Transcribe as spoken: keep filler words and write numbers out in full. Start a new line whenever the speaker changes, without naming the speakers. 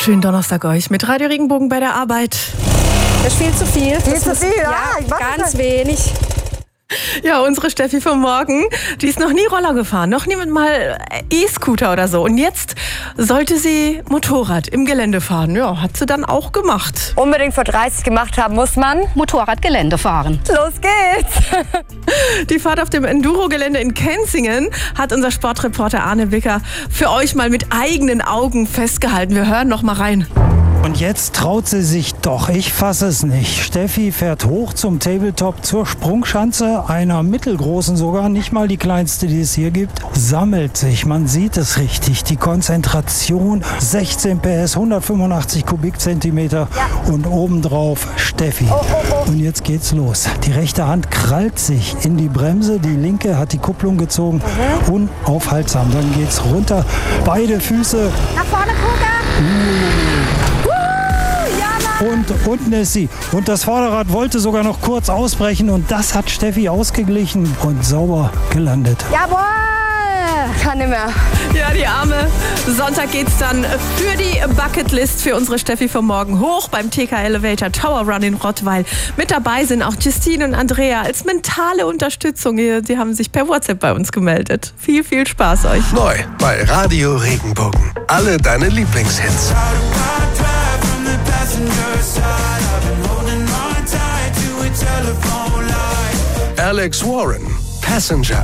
Schönen Donnerstag euch mit Radio Regenbogen bei der Arbeit.
Das ist viel zu viel.
Viel
Das
zu
muss-
viel, ja,
ja
ich weiß
ganz
nicht.
wenig.
Ja, unsere Steffi vom Morgen, die ist noch nie Roller gefahren, noch nie mit mal E-Scooter oder so. Und jetzt sollte sie Motorrad im Gelände fahren. Ja, hat sie dann auch gemacht.
Unbedingt vor dreißig gemacht haben muss man.
Motorradgelände fahren.
Los geht's!
Die Fahrt auf dem Enduro-Gelände in Kenzingen hat unser Sportreporter Arne Wicker für euch mal mit eigenen Augen festgehalten. Wir hören noch mal rein.
Und jetzt traut sie sich doch, ich fasse es nicht. Steffi fährt hoch zum Tabletop, zur Sprungschanze, einer mittelgroßen sogar, nicht mal die kleinste, die es hier gibt, sammelt sich, man sieht es richtig, die Konzentration, sechzehn P S, hundertfünfundachtzig Kubikzentimeter und obendrauf Steffi. Und jetzt geht's los. Die rechte Hand krallt sich in die Bremse, die linke hat die Kupplung gezogen, unaufhaltsam. Dann geht's runter, beide Füße.
Nach vorne gucken!
Und unten ist sie. Und das Vorderrad wollte sogar noch kurz ausbrechen. Und das hat Steffi ausgeglichen und sauber gelandet.
Jawohl! Kann nicht mehr.
Ja, die Arme. Sonntag geht's dann für die Bucketlist für unsere Steffi vom Morgen hoch beim T K Elevator Tower Run in Rottweil. Mit dabei sind auch Justine und Andrea als mentale Unterstützung. Die haben sich per WhatsApp bei uns gemeldet. Viel, viel Spaß euch.
Neu bei Radio Regenbogen. Alle deine Lieblingshits. Alex Warren, Passenger.